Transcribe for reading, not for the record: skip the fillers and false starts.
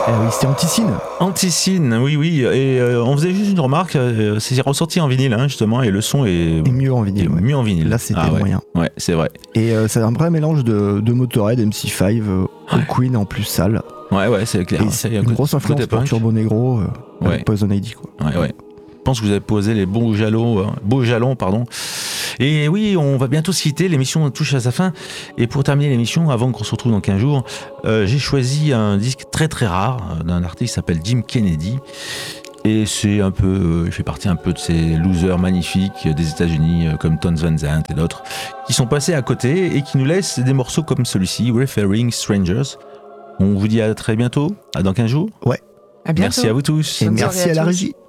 Oui, c'était Anticine. Anticine, oui. Et on faisait juste une remarque, c'est ressorti en vinyle, hein, justement, et le son est mieux en vinyle. Mieux en vinyle. Là, c'était moyen. Ouais, c'est vrai. Et c'est un vrai mélange de Motorhead, MC5, Queen en plus sale. Ouais, c'est clair. C'est une grosse influence pour Turbo Negro, avec Poison ID, quoi. Ouais. Je pense que vous avez posé les beaux jalons, Et oui, on va bientôt se quitter, l'émission touche à sa fin. Et pour terminer l'émission, avant qu'on se retrouve dans 15 jours, j'ai choisi un disque très très rare d'un artiste qui s'appelle Jim Kennedy. Et c'est un peu, il fait partie un peu de ces losers magnifiques des États-Unis comme Tons Van Zandt et d'autres qui sont passés à côté et qui nous laissent des morceaux comme celui-ci, Referring Strangers. On vous dit à très bientôt, à dans 15 jours. Ouais. À bientôt. Merci à vous tous. Et merci à la régie.